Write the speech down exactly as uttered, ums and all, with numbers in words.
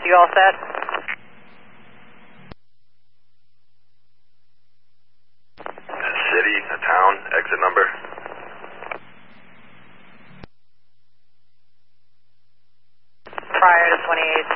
You all set? A city, a town, exit number. Prior to twenty-eight.